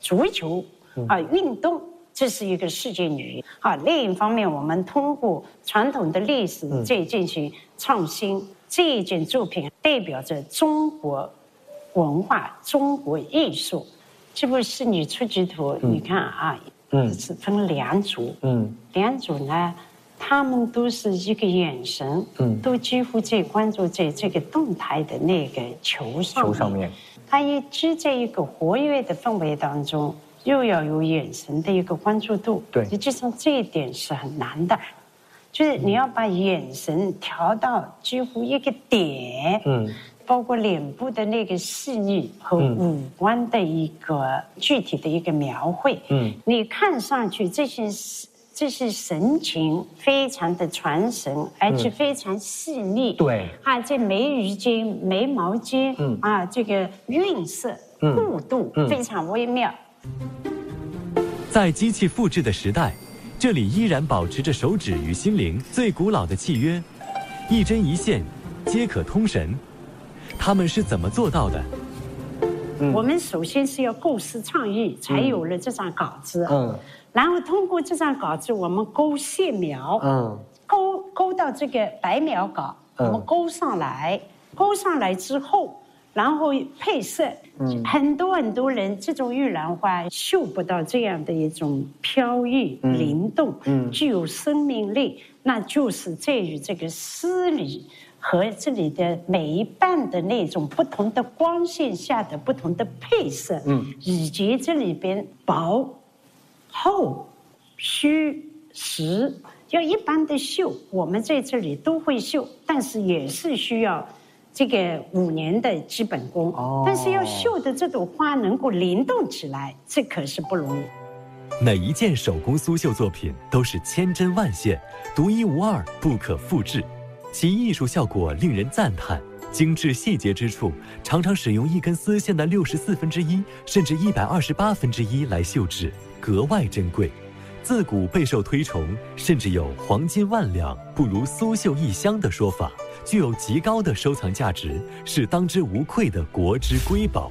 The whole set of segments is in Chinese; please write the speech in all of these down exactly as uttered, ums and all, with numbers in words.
足球啊运动，这是一个世界语言啊。另一方面，我们通过传统的历史再进行创新，这一件作品代表着中国文化、中国艺术。这部仕女出局图，你看啊，嗯，是分两组，嗯，两组呢。他们都是一个眼神，嗯，都几乎在关注在这个动态的那个球上面。球上面，他一直在一个活跃的氛围当中，又要有眼神的一个关注度。对，实际上这一点是很难的，就是你要把眼神调到几乎一个点，嗯，包括脸部的那个细腻和五官的一个具体的一个描绘，嗯，你看上去这些。这是神情非常的传神，而且非常细腻。对、嗯、啊，这眉宇间、眉毛间，嗯啊，这个晕色、弧度、嗯、非常微妙。 在机器复制的时代，这里依然保持着手指与心灵最古老的契约，一针一线，皆可通神。他们是怎么做到的？ 嗯、我们首先是要构思创意，才有了这张稿子。嗯。然后通过这张稿子，我们勾线描，嗯，勾勾到这个白描稿，嗯、我们勾上来，勾上来之后，然后配色，嗯，很多很多人这种玉兰花绣不到这样的一种飘逸、嗯、灵动，嗯，具有生命力，那就是在于这个丝理和这里的每一瓣的那种不同的光线下的不同的配色，嗯，以及这里边薄。厚、虚、实，要一般的绣，我们在这里都会绣，但是也是需要这个五年的基本功。哦，但是要绣的这朵花能够灵动起来，这可是不容易。 每一件手工苏绣作品都是千针万线，独一无二，不可复制，其艺术效果令人赞叹。精致细节之处，常常使用一根丝线的六十四分之一，甚至一百二十八分之一来绣制，格外珍贵。自古备受推崇，甚至有“黄金万两不如苏绣一箱”的说法，具有极高的收藏价值，是当之无愧的国之瑰宝。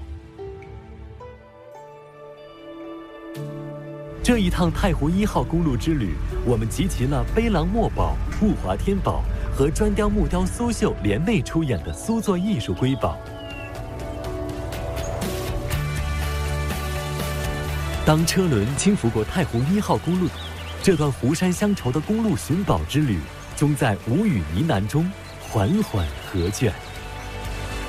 这一趟太湖一号公路之旅，我们集齐了杯琅墨宝、物华天宝和砖雕木雕苏绣联袂出演的苏作艺术瑰宝。当车轮轻拂过太湖一号公路，这段湖山乡愁的公路寻宝之旅，终在无语呢喃中缓缓合卷。